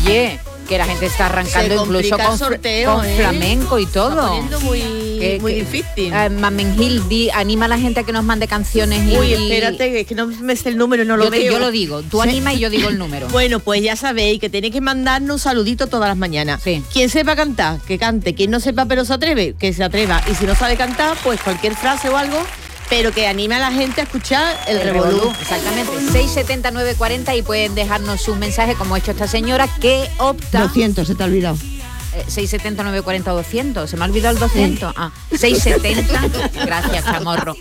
Oye, que la gente está arrancando incluso con flamenco y todo. Está poniendo muy difícil. Mamen Gil, anima a la gente a que nos mande canciones. Uy, espérate, es que no me sé el número, no lo veo. Yo lo digo, tú anima y yo digo el número. Bueno, pues ya sabéis que tenéis que mandarnos un saludito todas las mañanas. Sí. Quien sepa cantar, que cante. Quien no sepa pero se atreve, que se atreva. Y si no sabe cantar, pues cualquier frase o algo, pero que anime a la gente a escuchar el Revolú. Exactamente, 670-940 y pueden dejarnos sus mensajes como ha hecho esta señora que opta... 200, se te ha olvidado. 670-940-200, se me ha olvidado el 200. 670, gracias, Chamorro.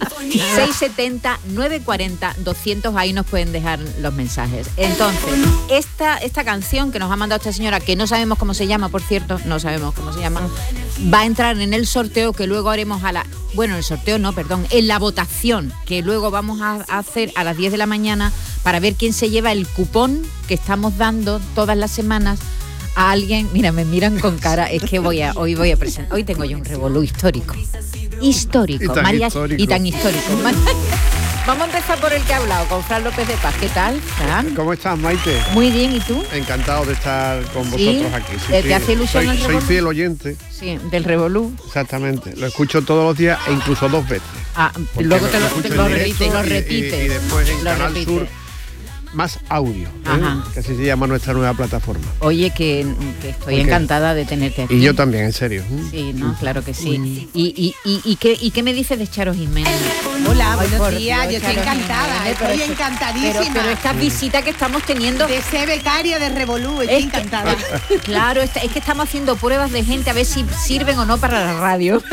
670-940-200, ahí nos pueden dejar los mensajes. Entonces, esta canción que nos ha mandado esta señora, que no sabemos cómo se llama, por cierto, no sabemos cómo se llama, va a entrar en el sorteo que luego haremos en la votación que luego vamos a hacer a las 10 de la mañana para ver quién se lleva el cupón que estamos dando todas las semanas a alguien. Mira, me miran con cara, es que hoy voy a presentar, hoy tengo yo un revolú histórico, María, y tan histórico. Vamos a empezar por el que ha hablado, con Fran López de Paz. ¿Qué tal, Fran? ¿Cómo estás, Maite? Muy bien, ¿y tú? Encantado de estar con vosotros aquí. ¿Te hace ilusión el revolú? Soy fiel oyente. Sí, del revolú. Exactamente, lo escucho todos los días e incluso 2 veces. Luego te lo repites. Y después en Canal Sur Más Audio, que así se llama nuestra nueva plataforma. Oye, que estoy encantada de tenerte aquí. Y yo también, en serio. Sí, no, claro que sí. ¿Y qué me dices de Charo Jiménez? Hola, buenos días, yo estoy encantada, estoy encantadísima. Pero esta visita que estamos teniendo... De ser becaria de Revolú, estoy encantada. Claro, es que estamos haciendo pruebas de gente a ver si sirven o no para la radio.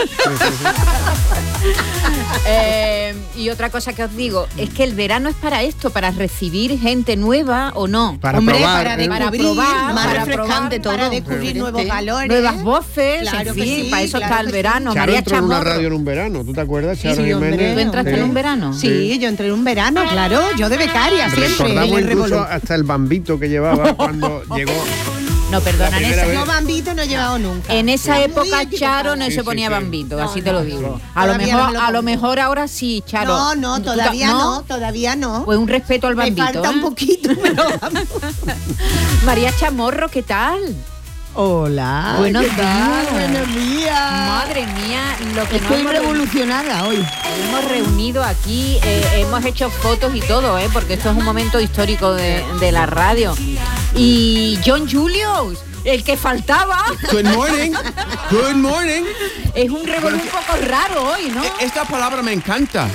Y otra cosa que os digo, es que el verano es para esto, para recibir gente nueva o no. Para probar, para probar, más refrescante todo. Para descubrir nuevos valores. Nuevas voces, claro, en fin, sí, para eso claro está el verano. Charo María entró en una Chamorro. radio en un verano, ¿tú te acuerdas, Charo Sí, hombre. Jiménez? ¿Tú entraste en un verano? Sí, yo entré en un verano, claro, yo de becaria siempre. Recordamos incluso hasta el bambito que llevaba cuando llegó. No, perdona, Yo bambito no he llevado nunca. en esa época Charo no se ponía bambito, así te lo digo. A lo mejor ahora sí, Charo. No, todavía no. Pues un respeto al bambito. Me falta un poquito, pero María Chamorro, ¿qué tal? Hola. Buenos ¿qué tal? días. Buenos días. Madre mía, lo que Estoy revolucionada hoy. Hemos reunido aquí, hemos hecho fotos y todo, porque esto es un momento histórico de la radio. Y John Julius, el que faltaba. Good morning. Good morning. Es un revolú un poco raro hoy, ¿no? Esta palabra me encanta.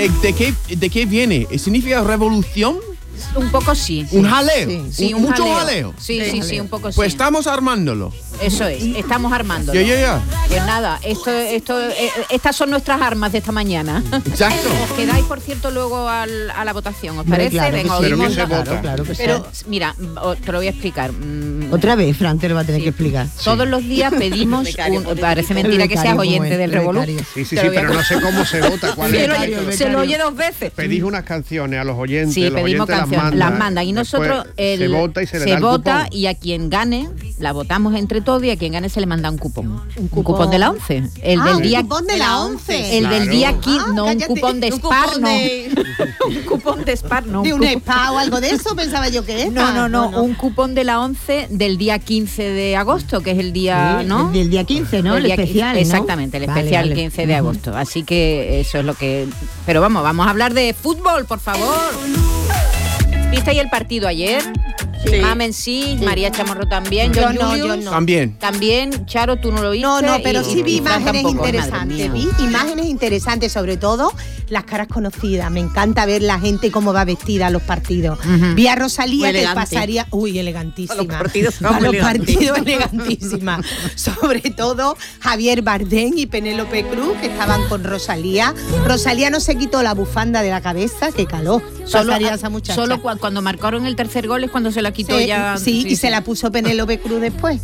¿De qué viene? ¿Significa revolución? Un poco sí. ¿Un jaleo? Sí, ¿Mucho jaleo? Sí, un poco sí. Pues estamos armándolo. Eso es, estamos armándolo. Ya. Pues nada, estas son nuestras armas de esta mañana. Exacto. Os quedáis, por cierto, luego a la votación, ¿os parece? Claro, venga, pero oímos. ¿qué se vota? Claro que sí. Pero mira, te lo voy a explicar. Otra vez, Fran, te lo va a tener que explicar. Todos los días pedimos parece mentira que seas oyente del Revolú. Sí, pero no sé cómo se vota. Se lo oye 2 veces. Pedís unas canciones a los oyentes, Sí, los pedimos oyentes canciones, las mandan y después nosotros se vota y se le da el vota cupón. y a quien gane la votamos entre todos y a quien gane se le manda un cupón. Un cupón de la 11. El del día, un cupón de la 11. El del día 15, no un cállate, cupón de un Spar, cupón no. de- Un cupón de Spar, no. ¿De un spa o algo de eso? Pensaba yo que era. No, un cupón de la 11 del día 15 de agosto, que es el día, Sí, ¿no? Del día 15, ¿no? El día especial, 15, ¿no? exactamente, el Vale, especial vale. 15 de agosto. Así que eso es lo que... Pero vamos a hablar de fútbol, por favor. ¿Viste ahí el partido ayer? Sí. Mamen sí, María Chamorro también, Yo John no, Julius yo no. También. Charo, tú no lo viste. No, pero y- sí vi y Fran imágenes tampoco. Madre interesantes. mía. Vi imágenes interesantes, sobre todo las caras conocidas. Me encanta ver la gente cómo va vestida a los partidos. Ujú. Vi a Rosalía Muy que elegante. pasaría... Uy, elegantísima. A los partidos A los elegantes. partidos elegantísima. Sobre todo Javier Bardem y Penélope Cruz, que estaban con Rosalía. Rosalía no se quitó la bufanda de la cabeza, que caló. Pasaría esa muchacha. Solo cuando marcaron el tercer gol es cuando se la quitó ya. Sí, y se la puso Penélope Cruz después.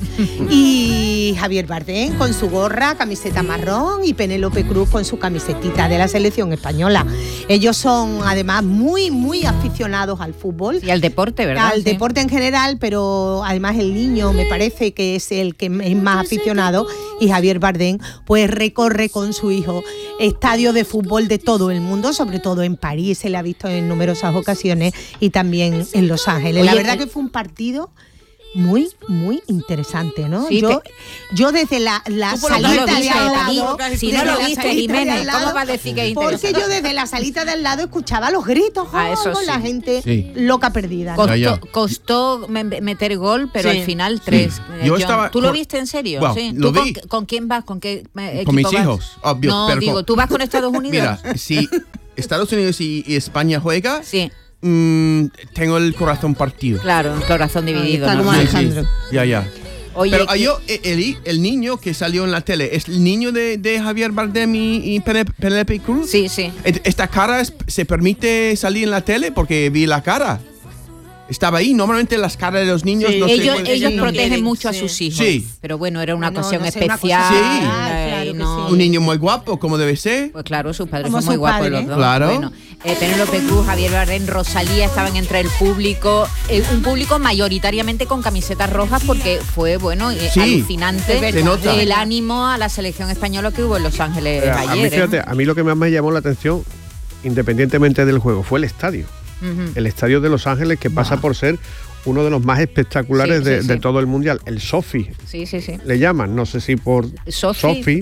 Y Javier Bardem con su gorra, camiseta marrón, y Penélope Cruz con su camisetita de la selección española. Ellos son además muy, muy aficionados al fútbol. Y al deporte, ¿verdad? Al Sí. deporte en general, pero además el niño me parece que es el que es más aficionado, y Javier Bardem pues recorre con su hijo estadios de fútbol de todo el mundo, sobre todo en París, se le ha visto en numerosas ocasiones, y también en Los Ángeles. Oye, la verdad que fue un partido muy, muy interesante, ¿no? Sí, yo desde la salita de al lado... Si no lo viste, Jiménez, ¿cómo vas a decir que es interesante? Porque yo desde la salita de al lado escuchaba los gritos, eso sí. la gente loca perdida. ¿no? Costó meter gol, pero al final 3. ¿Tú lo viste en serio? Well, sí. lo ¿Tú vi. ¿Con quién vas? ¿Con qué equipo Con mis vas? hijos, obvio. No, pero digo, ¿tú vas con Estados Unidos? Mira, si Estados Unidos y España juega, sí. Tengo el corazón partido. Claro, el corazón dividido. Está como Alejandro. Sí. Ya. Oye, pero el niño que salió en la tele, ¿es el niño de Javier Bardem y Penélope Cruz? Sí. ¿Esta cara se permite salir en la tele? Porque vi la cara. Estaba ahí. Normalmente las caras de los niños no ellos se protegen mucho a sus hijos. Sí. Pero bueno, era una ocasión no sé, especial. claro que sí. Un niño muy guapo, como debe ser. Pues claro, sus padres Como son muy sus guapos padres. los dos. Claro. Bueno, Penélope Cruz, Javier Bardem, Rosalía estaban entre el público. Un público mayoritariamente con camisetas rojas porque fue, alucinante se nota. el ánimo a la selección española que hubo en Los Ángeles ayer. A mí, fíjate, a mí lo que más me llamó la atención, independientemente del juego, fue el estadio. El estadio de Los Ángeles, que pasa por ser uno de los más espectaculares de todo el mundial. El Sophie, le llaman, no sé si por Sophie,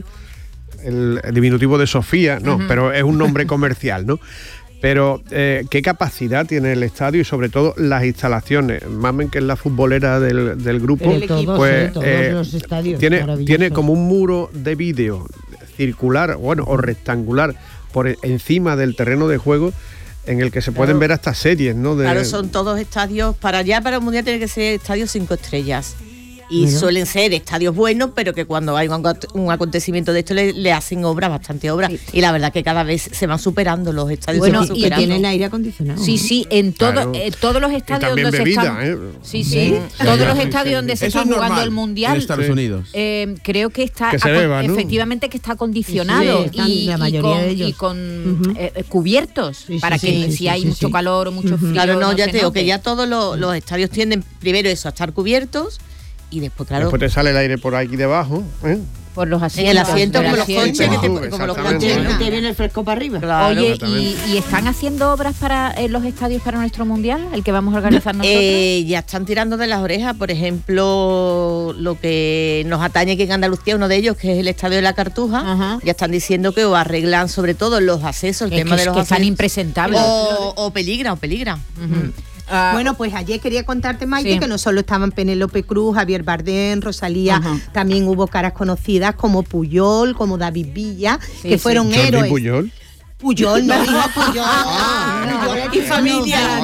el diminutivo de Sofía, no, pero es un nombre comercial, ¿no? Pero qué capacidad tiene el estadio y sobre todo las instalaciones. Mamen, que es la futbolera del grupo, pues todos los estadios, tiene como un muro de vídeo circular, o rectangular por encima del terreno de juego, en el que se pueden ver hasta series, ¿no? Claro, son todos estadios, para el Mundial tiene que ser estadios 5 estrellas. Y suelen ser estadios buenos, pero que cuando hay un acontecimiento de esto le hacen bastante obras. Sí. Y la verdad que cada vez se van superando los estadios. Bueno, se van superando. y tienen aire acondicionado. Sí, en todos los estadios donde se están... Todos los estadios donde se están jugando el Mundial. En Estados Unidos. Creo que está que se beba, ¿no? efectivamente que está acondicionado la mayoría de ellos. y con cubiertos para que si hay mucho calor o mucho frío. Claro, ya te digo que ya todos los estadios tienden primero a estar cubiertos. Y después, claro. Después te sale el aire por aquí debajo, por los asientos. En el asiento, como los conches, como los conches, te viene el fresco para arriba. Claro. Oye, ¿y están haciendo obras para los estadios para nuestro mundial, el que vamos a organizar nosotros? Ya están tirando de las orejas, por ejemplo, lo que nos atañe que en Andalucía, uno de ellos, que es el Estadio de la Cartuja, ya están diciendo que o arreglan sobre todo los accesos, el tema de los que accesos. están impresentables. O peligra. Bueno, pues ayer quería contarte, Maite, que no solo estaban Penélope Cruz, Javier Bardem, Rosalía, también hubo caras conocidas como Puyol, como David Villa, que fueron héroes. Puyol. Puyol, no dijo Puyol. Y familia.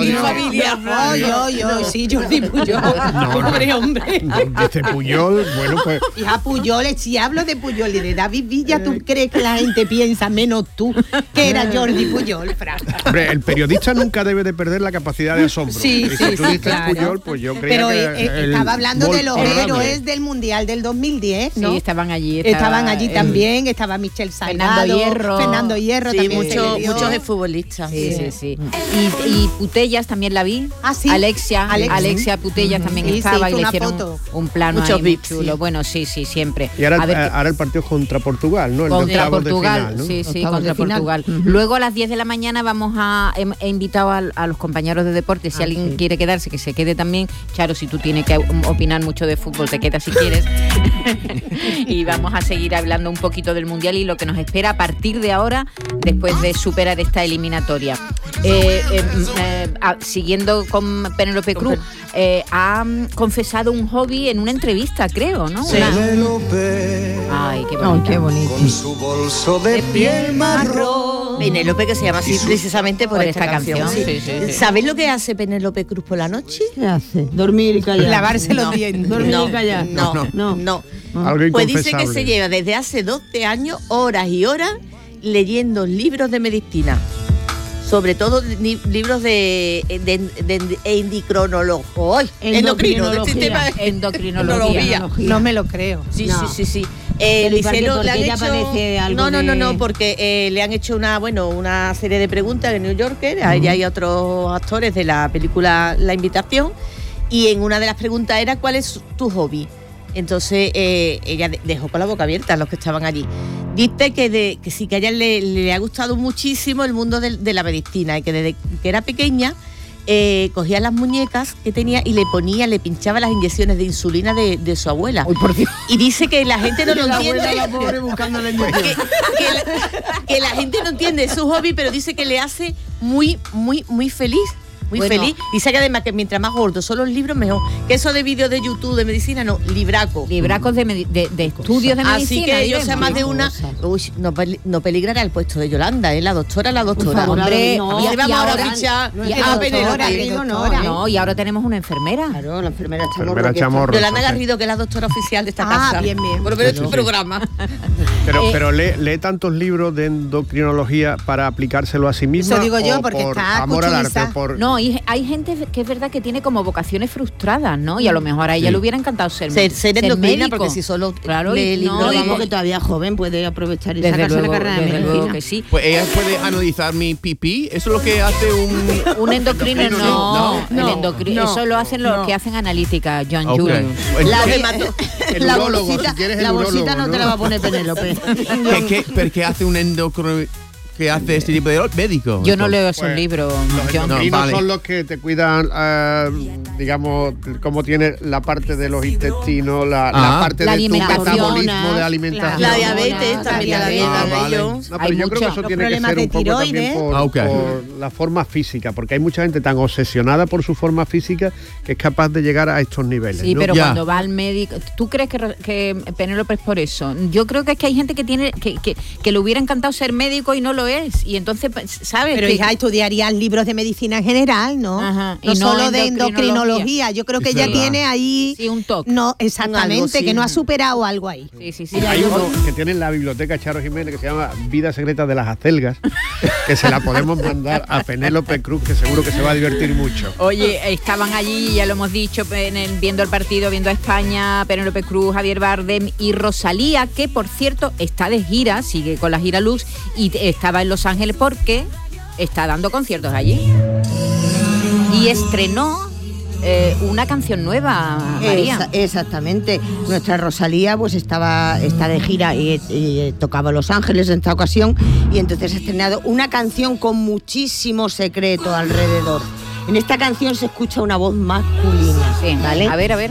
Sí, Jordi Puyol. Hombre. Dice Puyol, bueno, pues... Hija, Puyol, si hablo de Puyol y de David Villa, ¿tú crees que la gente piensa, menos tú, que era Jordi Puyol, Fran? Hombre, el periodista nunca debe de perder la capacidad de asombro. Sí, si tú dices claro. Puyol, pues yo creía que... estaba hablando de los héroes del Mundial del 2010, ¿no? Sí, estaban allí. Estaban allí también, estaba Michel Salgado, Fernando Hierro sí, también. Muchos futbolistas. Sí. Y Putellas también la vi. Ah, sí. Alexia Putellas también estaba y le hicieron un plano muchos ahí muy chulo. Bueno, sí, siempre. Y ahora el partido contra Portugal, ¿no? Contra Portugal, de final, ¿no? sí, contra Portugal. Luego a las 10 de la mañana he invitado a los compañeros de deporte, si alguien quiere quedarse, que se quede también. Charo, si tú tienes que opinar mucho de fútbol, te quedas si quieres. Y vamos a seguir hablando un poquito del Mundial y lo que nos espera a partir de ahora, después de superar esta eliminatoria. Siguiendo con Penélope Cruz, ha confesado un hobby en una entrevista, creo, ¿no? Sí. Ay, qué bonito. Con su bolso de piel marrón. Penélope, que se llama así precisamente por esta canción. Sí. ¿Sabéis lo que hace Penélope Cruz por la noche? ¿Qué hace? Dormir y callar. Lavarse los dientes. Dormir y callar. No. Algo Pues dice que inconfesable. se lleva desde hace 12 años horas y horas leyendo libros de medicina. Sobre todo libros de endocrinología. No me lo creo. Sí. No, porque le han hecho una serie de preguntas en New Yorker, ahí hay otros actores de la película La Invitación, y en una de las preguntas era ¿cuál es tu hobby? Entonces ella dejó con la boca abierta a los que estaban allí. Dice que sí, que a ella le ha gustado muchísimo el mundo de la medicina y que desde que era pequeña cogía las muñecas que tenía y le pinchaba las inyecciones de insulina de su abuela. Uy, por Dios. Y dice que la gente no lo La entiende. abuela, la pobre, buscando la inyección. que la gente no entiende su hobby, pero dice que le hace muy, muy, muy feliz. Muy feliz. Dice que además que mientras más gordos son los libros, mejor. Que eso de vídeos de YouTube de medicina, no, libracos. Libracos de estudios de medicina. Así que ellos sean más de una. Uy, no peligrará el puesto de Yolanda, la doctora. Hombre, no, y vamos ahora a fichar a Penélope. No, y ahora tenemos una enfermera. Claro, la enfermera Chamorro. Yolanda Garrido, que es la doctora oficial de esta casa. Bien. Por ver este programa. Pero lee tantos libros de endocrinología para aplicárselo a sí misma. Eso digo yo, o porque por está amor al arte, cuchillista. por... No, y hay gente que es verdad que tiene como vocaciones frustradas, ¿no? Y a lo mejor a ella le hubiera encantado ser endocrina, médico. porque si solo claro, lee libros, vamos, que todavía joven puede aprovechar y desde sacarse luego, la carrera de desde luego medicina. que sí. Pues ella puede analizar mi pipí. Eso es lo que hace Un endocrino no. no. El endocrino, eso lo hacen los que hacen analítica, John Julius. El La urólogo, bolsita, si quieres el la bolsita urólogo, no te la va a poner Penélope. ¿Qué hace un endocrino que hace este tipo de médico? Yo no leo esos libros, Los John. endocrinos vale. son los que te cuidan, digamos, cómo tiene la parte de los intestinos, la parte la de tu alimentación, metabolismo de alimentación. la diabetes, también la diabetes. No, pero yo creo que eso tiene que ser un poco también por la forma física, porque hay mucha gente tan obsesionada por su forma física que es capaz de llegar a estos niveles. Sí, ¿no? pero Ya. cuando va al médico, ¿tú crees que Penélope es por eso? Yo creo que es que hay gente que tiene que le hubiera encantado ser médico y no lo es, y entonces, ¿sabes? Pero que, hija, estudiarían libros de medicina en general, ¿no? Ajá, No y no solo de endocrinología. Yo creo que Es ella verdad. tiene ahí... Sí, un toque. No, exactamente, algo, sí. que no ha superado algo ahí. Sí. Hay uno que tiene en la biblioteca Charo Jiménez que se llama Vida secreta de las acelgas, que se la podemos mandar a Penélope Cruz, que seguro que se va a divertir mucho. Oye, estaban allí, ya lo hemos dicho, viendo el partido, viendo a España, Penélope Cruz, Javier Bardem y Rosalía, que por cierto está de gira, sigue con la gira Lux, y estaba en Los Ángeles porque está dando conciertos allí. Y estrenó una canción nueva, María. Exactamente. Nuestra Rosalía pues está de gira y tocaba Los Ángeles en esta ocasión, y entonces ha estrenado una canción con muchísimo secreto alrededor. En esta canción se escucha una voz masculina, Sí, ¿vale? a ver.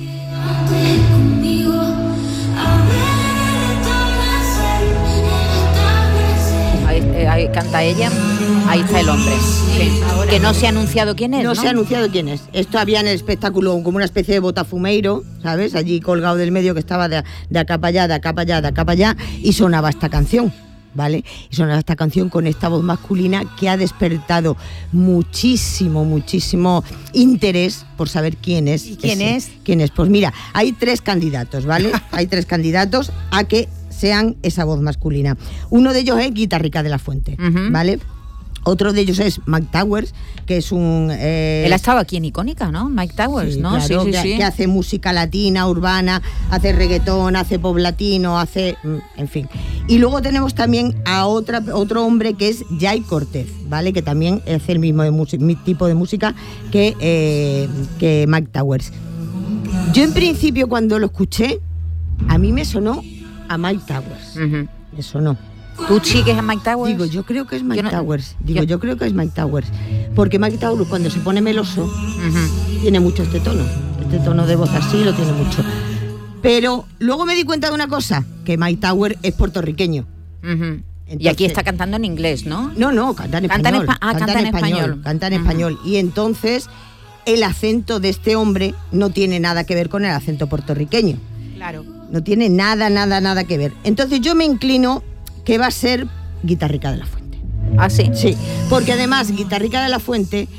Ahí canta ella, ahí está el hombre. Sí. Que no se ha anunciado quién es, ¿no? No se ha anunciado quién es. Esto había en el espectáculo como una especie de botafumeiro, ¿sabes? Allí colgado del medio, que estaba de acá para allá, de acá para allá, de acá para allá, y sonaba esta canción, ¿vale? Y sonaba esta canción con esta voz masculina que ha despertado muchísimo interés por saber quién es. ¿Y quién es? ¿Quién es? Pues mira, hay 3 candidatos, ¿vale? Hay 3 candidatos a que sean esa voz masculina. Uno de ellos es Guitarrica de la Fuente, ¿vale? Otro de ellos es Mike Towers, que es un... Él ha estado aquí en Icónica, ¿no? Mike Towers, sí, ¿no? Claro, Sí. Que hace música latina, urbana, hace reggaetón, hace pop latino, en fin. Y luego tenemos también a otro hombre que es Jay Cortez, ¿vale? Que también hace el mismo tipo de música que Mike Towers. Yo en principio cuando lo escuché, a mí me sonó a Mike Towers. Me sonó. ¿Tú sigues a Mike Towers? Digo, yo creo que es Mike Towers. Yo creo que es Mike Towers. Porque Mike Towers, cuando se pone meloso, tiene mucho este tono. Este tono de voz así lo tiene mucho. Pero luego me di cuenta de una cosa, que Mike Towers es puertorriqueño. Entonces, y aquí está cantando en inglés, ¿no? No, canta en español. Canta en español. Canta en español. Y entonces el acento de este hombre no tiene nada que ver con el acento puertorriqueño. Claro. No tiene nada que ver. Entonces yo me inclino que va a ser Guitarrica de la Fuente. ¿Ah, sí? Sí, porque además Guitarrica de la Fuente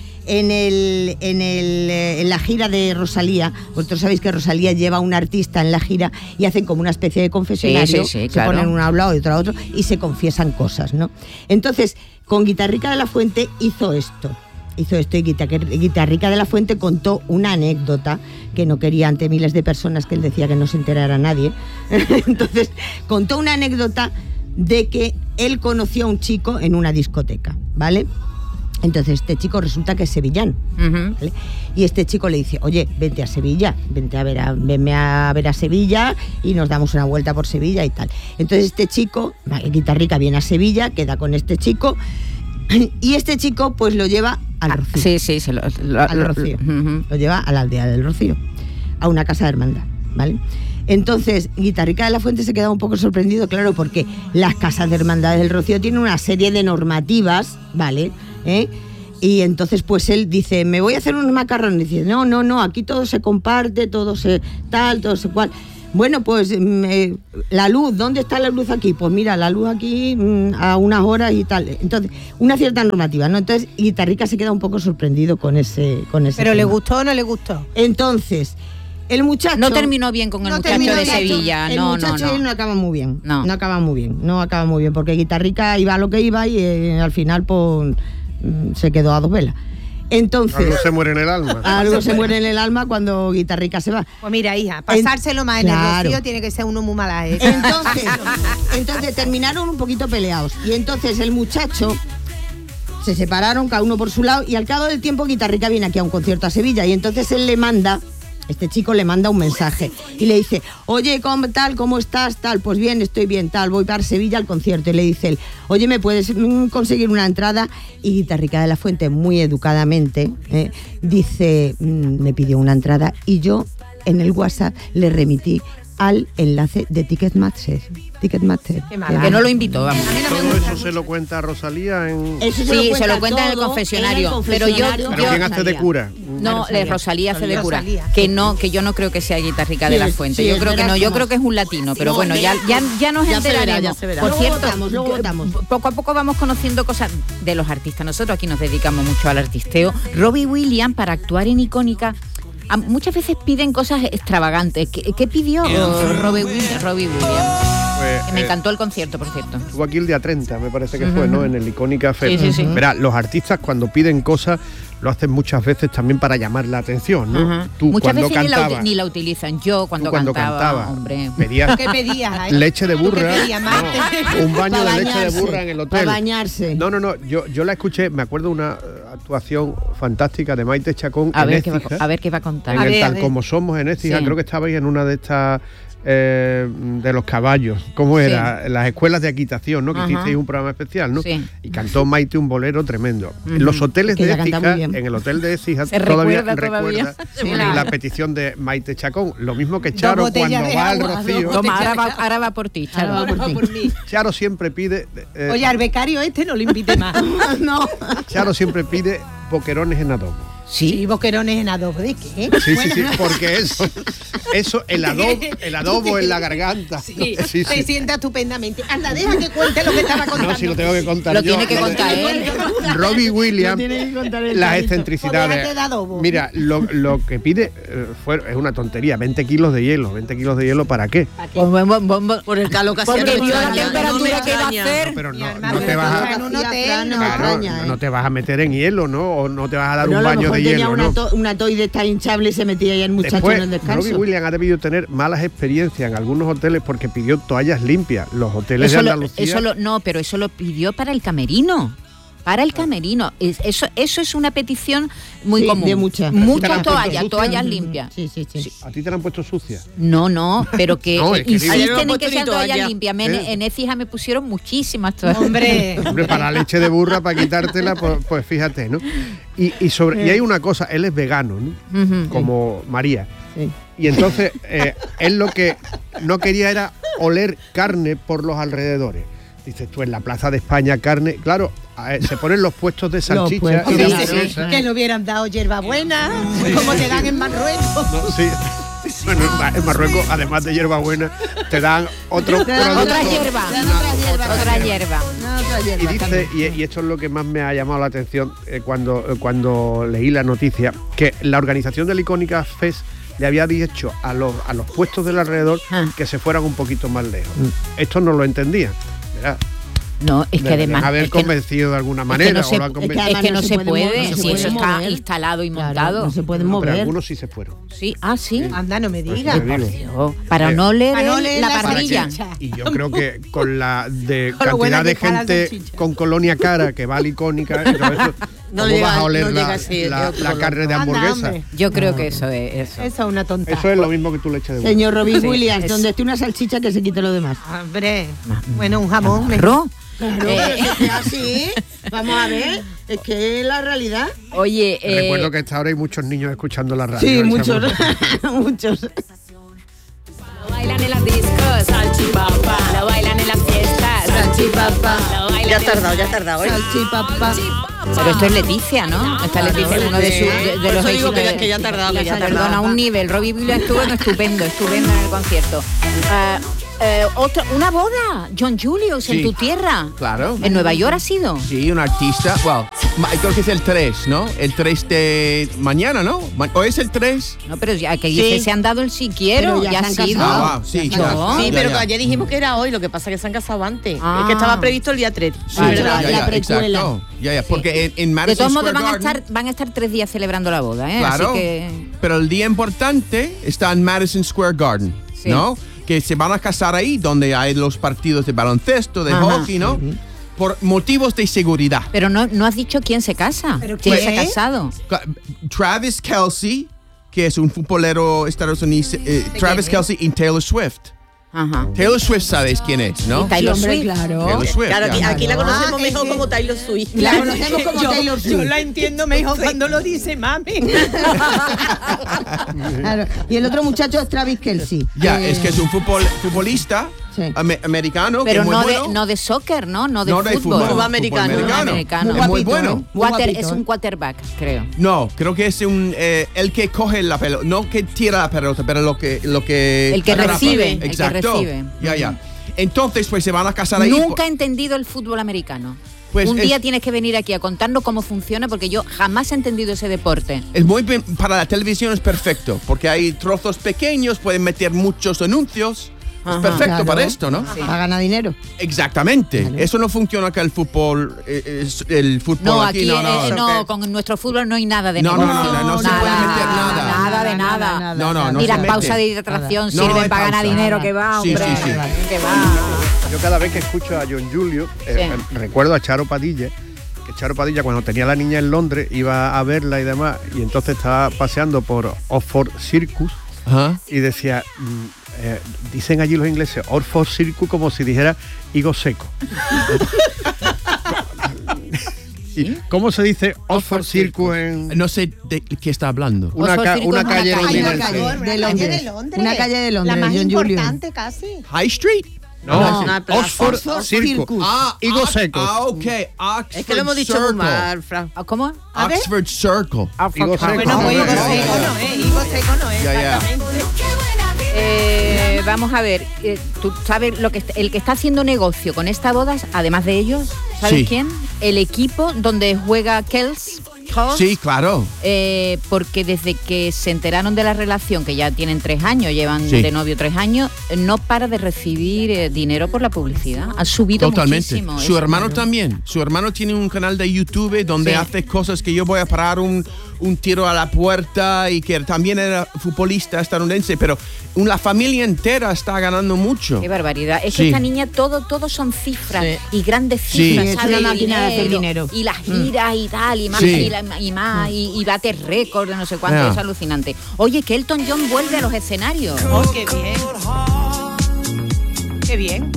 en la gira de Rosalía, vosotros sabéis que Rosalía lleva a un artista en la gira y hacen como una especie de confesionario, sí, se claro. ponen uno a un lado y otro a otro y se confiesan cosas, ¿no? Entonces, con Guitarrica de la Fuente hizo esto y Guitarrica de la Fuente contó una anécdota que no quería ante miles de personas, que él decía que no se enterara nadie. Entonces, contó una anécdota de que él conoció a un chico en una discoteca, ¿vale? Entonces este chico resulta que es sevillano, ¿vale? Y este chico le dice, oye, vente a Sevilla, venme a ver a Sevilla y nos damos una vuelta por Sevilla y tal. Entonces este chico, Guitarrica, viene a Sevilla, queda con este chico y este chico pues lo lleva al Rocío. Sí, al Rocío. Lo lleva a la aldea del Rocío, a una casa de hermandad, ¿vale? Entonces, Guitarrica de la Fuente se queda un poco sorprendido, claro, porque las casas de hermandades del Rocío tienen una serie de normativas, ¿vale? Y entonces, pues él dice, me voy a hacer unos macarrones. Y dice, no, aquí todo se comparte, todo se tal, todo se cual. Bueno, pues la luz, ¿dónde está la luz aquí? Pues mira, la luz aquí a unas horas y tal. Entonces, una cierta normativa, ¿no? Entonces, Guitarrica se queda un poco sorprendido con ese ¿Pero tema. le gustó o no le gustó? Entonces, el muchacho... No terminó bien con el muchacho de Sevilla. El muchacho no acaba muy bien. No acaba muy bien, porque Guitarrica iba a lo que iba y al final, pues, se quedó a dos velas. Entonces, algo se muere en el alma. Algo se muere en el alma cuando Guitarrica se va. Pues mira, hija, pasárselo más en el Rocío tiene que ser uno muy mala. Entonces terminaron un poquito peleados. Y entonces el muchacho se separaron, cada uno por su lado, y al cabo del tiempo Guitarrica viene aquí a un concierto a Sevilla. Y entonces él este chico le manda un mensaje y le dice, oye, ¿cómo estás? Tal, pues bien, estoy bien, tal, voy para Sevilla al concierto. Y le dice él, oye, ¿me puedes conseguir una entrada? Y Guitarrica de la Fuente, muy educadamente, dice, me pidió una entrada y yo en el WhatsApp le remití al enlace de Ticketmaster. Que no lo invitó, vamos. Todo eso se lo cuenta a Rosalía en... Se lo cuenta en el confesionario. Pero ¿quién hace de cura? No, Rosalía hace de cura. Que yo no creo que sea Guitarrica de la Fuente. Yo creo que no, yo creo que es un latino. Pero bueno, ya nos enteraremos. Por cierto, luego votamos. Poco a poco vamos conociendo cosas de los artistas. Nosotros aquí nos dedicamos mucho al artisteo. Robbie Williams, para actuar en Icónica, muchas veces piden cosas extravagantes. ¿Qué pidió Robbie Williams? Pues, que me encantó el concierto, por cierto. Estuvo aquí el día 30, me parece que fue, ¿no? En el Icónica Fest. Sí. Verá, los artistas cuando piden cosas lo hacen muchas veces también para llamar la atención, ¿no? Tú, muchas cuando veces cantabas, ni la utilizan. Yo cuando cantaba, hombre. ¿Qué pedías? Leche de burra. Un baño de leche de burra en el hotel. Para bañarse. No. Yo la escuché, me acuerdo de una actuación fantástica de Maite Chacón a ver qué va a contar. En el Tal Como Somos en Écija, creo que estabais en una de estas de los caballos, ¿cómo era? Las escuelas de equitación, ¿no? Que hicisteis un programa especial, ¿no? Sí. Y cantó Maite un bolero tremendo. En los hoteles de Écija, en el hotel de Écija todavía recuerda la petición de Maite Chacón. Lo mismo que Charo cuando va al Rocío. Toma, ahora va por ti, Charo. Charo siempre pide... Oye, al becario no lo invite más. No. Charo siempre pide boquerones en adobo. Sí, boquerones en adobo, ¿de qué? Sí, porque eso el adobo en la garganta. Sí. Se sienta estupendamente. Anda, deja que cuente lo que estaba contando. No, si lo tengo que contar yo. Lo tiene que contar él. Robbie Williams, las excentricidades. Mira, lo que pide es una tontería, 20 kilos de hielo. ¿20 kilos de hielo para qué? Por el calor que hacía. Porque vio la temperatura que iba a hacer. Pero no te vas a meter en hielo, ¿no? O no te vas a dar un baño de hielo, ¿no? Una toy de esta hinchable y se metía ahí el muchacho en el descanso. Robbie Williams ha debido tener malas experiencias en algunos hoteles porque pidió toallas limpias. Los hoteles de Andalucía... pero eso lo pidió para el camerino. Para el camerino. Eso es una petición muy común. De muchas toallas limpias. Sí. ¿A ti te la han puesto sucia? No, pero que insisten en que sean toallas limpias. En Écija me pusieron muchísimas toallas. Hombre, para la leche de burra, para quitártela, pues fíjate, ¿no? Y hay una cosa, él es vegano, ¿no? Como María. Sí. Y entonces, él lo que no quería era oler carne por los alrededores. Dices tú, en la Plaza de España, carne, claro, se ponen los puestos de salchicha y de hamburguesa. Que le hubieran dado hierbabuena, como te dan en Marruecos. No, sí. Bueno, en Marruecos, además de hierbabuena, te dan otra hierba. Y dice, y esto es lo que más me ha llamado la atención cuando leí la noticia, que la organización del Icónica Fest le había dicho a los puestos del alrededor que se fueran un poquito más lejos. Esto no lo entendían. No, es que además haber convencido de alguna manera. Es que no se puede, si eso está instalado y montado. No se pueden mover. Pero algunos sí se fueron. Sí, sí. Anda, no me digas. Para no leer la parrilla. Y yo creo que con la cantidad de gente con colonia cara que va a la Icónica, ¿cómo vas a oler la carne de hamburguesa? Yo creo que eso es eso. Eso es una tontería. Eso es lo mismo que tú le eches de burra. Señor Robbie Williams, donde esté una salchicha que se quite lo demás. Hombre, bueno, un jamón. ¿Arroz? Claro, así. Vamos a ver. Es que es la realidad. Oye, recuerdo que a esta hora hay muchos niños escuchando la radio. Sí, muchos. Muchos. Lo bailan en las discos, salchipapa. Lo bailan en las fiestas, salchipapa. Ya ha tardado. Salchipapa. Pero esto es Leticia, ¿no? Esta Leticia es uno de los digo éxitos que ya ha tardado. Perdona, a un nivel. Robbie Williams estuvo estupendo en el concierto. Una boda, John Julius, en tu tierra. Claro. ¿En Nueva York ha sido? Sí, un artista. Creo que es el 3, ¿no? El 3 de mañana, ¿no? ¿O es el 3? No, pero ya que dice, se han dado el si quiero, ya ha sido. Sí, pero ayer dijimos que era hoy, lo que pasa es que se han casado antes. Es que estaba previsto el día 3. Sí, exacto. Porque en Madison de todos modos Square van a estar 3 días celebrando la boda, ¿eh? Claro, así que... pero el día importante está en Madison Square Garden, ¿no? Que se van a casar ahí, donde hay los partidos de baloncesto, de hockey, ¿no? Por motivos de seguridad. Pero no has dicho quién se casa. ¿Quién se ha casado? Travis Kelce, que es un futbolero estadounidense. Travis Kelce y Taylor Swift. Ajá. Taylor Swift, ¿sabes quién es, no? ¿Y Taylor Swift? Claro. Taylor Swift, Claro, aquí la conocemos mejor como Taylor Swift. La conocemos como Taylor Swift. Yo la entiendo mejor cuando lo dice mami. Claro. Y el otro muchacho es Travis Kelce. Es que es un futbolista americano. Pero que es muy bueno. no de soccer, ¿no? No de fútbol. Fútbol americano. Es muy bueno. Es un quarterback, creo. No, creo que es el que coge la pelota, no que tira la pelota, pero el que recibe. Exacto. Ya. Entonces, pues se van a casar ahí. Nunca he entendido el fútbol americano. Pues un día tienes que venir aquí a contarnos cómo funciona, porque yo jamás he entendido ese deporte. Es muy bien, para la televisión es perfecto, porque hay trozos pequeños, pueden meter muchos anuncios. Es perfecto para esto, ¿no? Sí. Para ganar dinero. Exactamente. Claro. Eso no funciona acá el fútbol. El fútbol no, aquí no, con nuestro fútbol no hay nada de negocio. No se puede meter nada. Nada de nada. No. Ni las pausas de hidratación sirven para ganar dinero, que va, hombre. Sí. Que va. Yo cada vez que escucho a John Julius, recuerdo a Charo Padilla, que Charo Padilla cuando tenía a la niña en Londres iba a verla y demás, y entonces estaba paseando por Oxford Circus y decía... dicen allí los ingleses Oxford Circus como si dijera higo seco. ¿Cómo se dice Oxford Circus en...? No sé de qué está hablando. Una calle de Londres. Una calle de Londres. La más John importante casi. High Street. No. Oxford Circus. Higo seco. Ok. Oxford es que lo hemos dicho muy mal, Fran. ¿Cómo? Oxford Circle. Higo seco. Bueno, pues higo seco no es. Exactamente. Vamos a ver, tú sabes el que está haciendo negocio con esta boda, además de ellos, ¿sabes quién? El equipo donde juega Kelce. Sí, claro. Porque desde que se enteraron de la relación, que ya tienen 3 años, llevan de novio 3 años, no para de recibir dinero por la publicidad. Ha subido muchísimo. Su hermano también. Su hermano tiene un canal de YouTube donde hace cosas que yo voy a parar un tiro a la puerta, y que también era futbolista estadounidense, pero la familia entera está ganando mucho. Qué barbaridad. Es que esta niña todo son cifras y grandes cifras, ¿sabes? Es una máquina de hacer dinero. Y las giras y tal, y más, y bate récord, no sé cuánto, es alucinante. Oye, que Elton John vuelve a los escenarios. ¡Oh, qué bien! ¡Qué bien!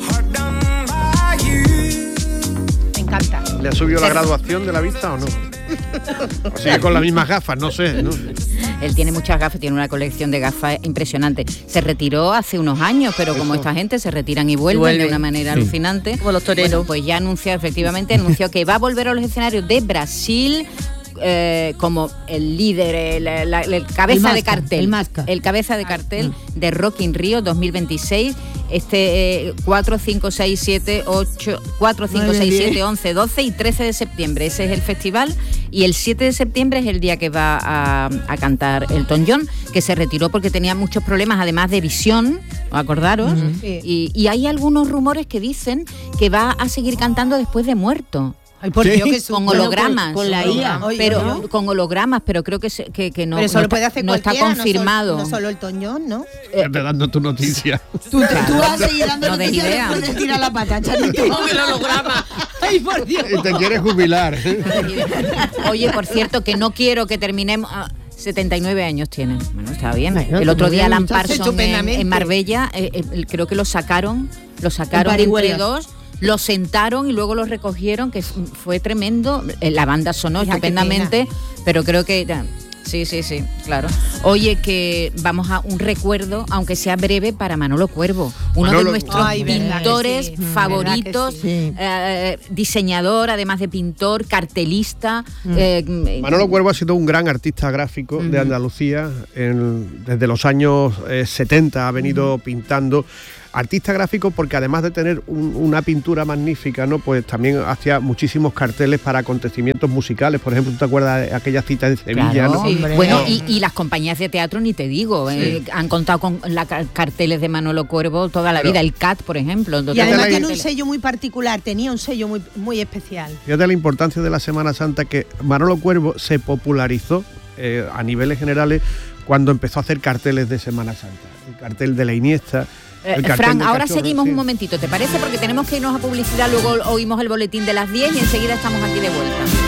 Me encanta. ¿Le ha subido la graduación de la vista o no? O sea, con las mismas gafas, no sé, ¿no? Él tiene muchas gafas, tiene una colección de gafas impresionante. Se retiró hace unos años, pero como esta gente se retiran y vuelven de una manera alucinante. Como los toreros. Bueno, pues ya anunció que va a volver a los escenarios de Brasil como el líder, el cabeza de cartel. El cabeza de cartel de Rock in Rio 2026. 4, 5, 6, 7, 8, 4, 5, 6, 7, 11, 12 y 13 de septiembre. Ese es el festival. Y el 7 de septiembre es el día que va a cantar Elton John, que se retiró porque tenía muchos problemas, además de visión, acordaros. Y hay algunos rumores que dicen que va a seguir cantando después de muerto. Ay, por Dios, que con hologramas. Con la IA. Pero con hologramas, pero creo que no, pero eso lo puede hacer no está confirmado. No solo el Toñón, ¿no? Te dando tu noticia. Tú vas a seguir dando no noticias después de tirar la pata, Charito. Con el holograma. Ay, por Dios. Y te quieres jubilar. Oye, por cierto, que no quiero que terminemos... 79 años tienen. Bueno, está bien. Bueno, el otro día Alan Parsons en Marbella, creo que lo sacaron de entre dos. lo sentaron y luego lo recogieron, que fue tremendo. La banda sonó estupendamente, pero creo que... Sí, claro. Oye, que vamos a un recuerdo, aunque sea breve, para Manolo Cuervo, uno de nuestros pintores favoritos, diseñador, además de pintor, cartelista. Manolo Cuervo ha sido un gran artista gráfico de Andalucía. Desde los años 70 ha venido pintando. Artista gráfico porque además de tener una pintura magnífica, ¿no? Pues también hacía muchísimos carteles para acontecimientos musicales. Por ejemplo, ¿tú te acuerdas de aquella cita en Sevilla? Claro, ¿no? sí. Bueno, y las compañías de teatro ni te digo, han contado con carteles de Manolo Cuervo toda la vida, el CAT, por ejemplo. Y además tiene un sello muy particular, tenía un sello muy, muy especial. Fíjate la importancia de la Semana Santa, que Manolo Cuervo se popularizó a niveles generales cuando empezó a hacer carteles de Semana Santa. El cartel de la Iniesta. Fran, ahora seguimos un momentito, ¿te parece? Porque tenemos que irnos a publicidad, luego oímos el boletín de las 10 y enseguida estamos aquí de vuelta.